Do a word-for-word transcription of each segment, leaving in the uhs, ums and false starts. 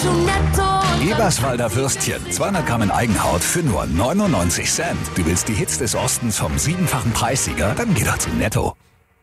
zu netto. Eberswalder Würstchen, zweihundert Gramm in Eigenhaut für nur neunundneunzig Cent. Du willst die Hits des Ostens vom siebenfachen Preissieger? Dann geh doch zu Netto.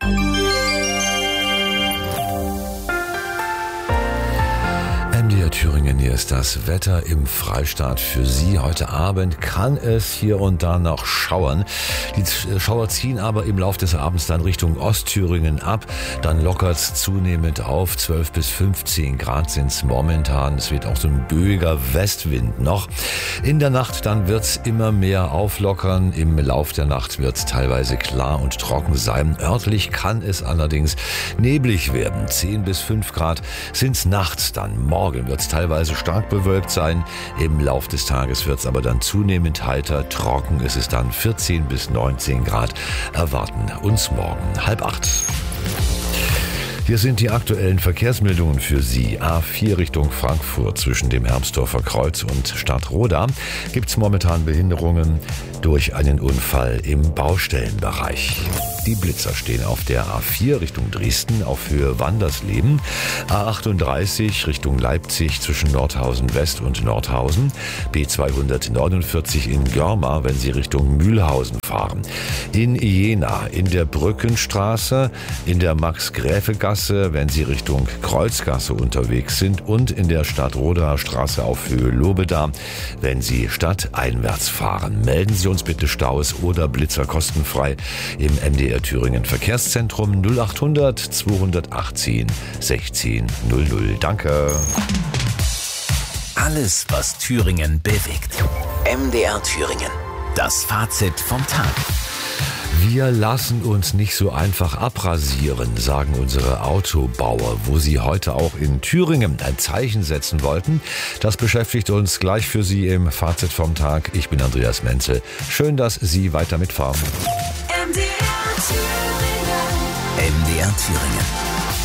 M D R Thüringen, hier ist das Wetter im Freistaat für Sie. Heute Abend kann es hier und da noch schauern. Die Schauer ziehen aber im Laufe des Abends dann Richtung Ostthüringen ab. Dann lockert es zunehmend auf. zwölf bis fünfzehn Grad sind es momentan. Es wird auch so ein böiger Westwind noch. In der Nacht dann wird es immer mehr auflockern. Im Lauf der Nacht wird es teilweise klar und trocken sein. Örtlich kann es allerdings neblig werden. zehn bis fünf Grad sind es nachts dann. Morgen wird es teilweise stark bewölkt sein. Im Lauf des Tages wird es aber dann zunehmend heiter. Trocken ist es dann. vierzehn bis neunzehn Grad erwarten uns morgen. Halb acht. Hier sind die aktuellen Verkehrsmeldungen für Sie. A vier Richtung Frankfurt zwischen dem Hermsdorfer Kreuz und Stadtroda gibt es momentan Behinderungen durch einen Unfall im Baustellenbereich. Die Blitzer stehen auf der A vier Richtung Dresden auf Höhe Wandersleben, A achtunddreißig Richtung Leipzig zwischen Nordhausen West und Nordhausen, B zweihundertneunundvierzig in Görma, wenn Sie Richtung Mühlhausen fahren, in Jena in der Brückenstraße, in der Max-Gräfe-Gasse, wenn Sie Richtung Kreuzgasse unterwegs sind und in der Stadtrodaer Straße auf Höhe Lobeda, wenn Sie stadteinwärts fahren. Melden Sie uns bitte Staus oder Blitzer kostenfrei im M D R Thüringen Verkehrszentrum null achthundert zweihundertachtzehn sechzehn null null. Danke. Alles, was Thüringen bewegt. M D R Thüringen. Das Fazit vom Tag. Wir lassen uns nicht so einfach abrasieren, sagen unsere Autobauer, wo sie heute auch in Thüringen ein Zeichen setzen wollten. Das beschäftigt uns gleich für Sie im Fazit vom Tag. Ich bin Andreas Menzel. Schön, dass Sie weiter mitfahren. M D R Thüringen. M D R Thüringen.